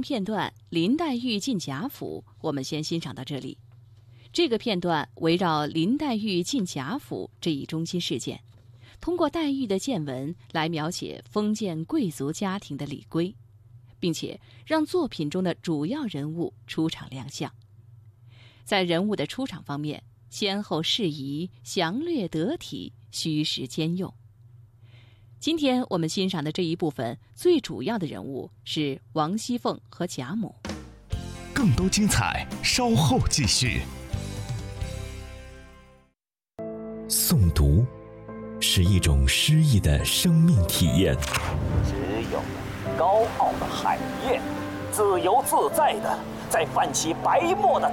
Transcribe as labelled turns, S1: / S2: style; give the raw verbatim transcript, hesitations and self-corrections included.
S1: 片段林黛玉进贾府，我们先欣赏到这里。这个片段围绕林黛玉进贾府这一中心事件，通过黛玉的见闻来描写封建贵族家庭的礼规，并且让作品中的主要人物出场亮相。在人物的出场方面，先后适宜，详略得体，虚实兼用。今天我们欣赏的这一部分最主要的人物是王熙凤和贾母。
S2: 更多精彩稍后继续。诵读是一种诗意的生命体验。
S3: 只有高傲的海燕，自由自在的在泛起白沫的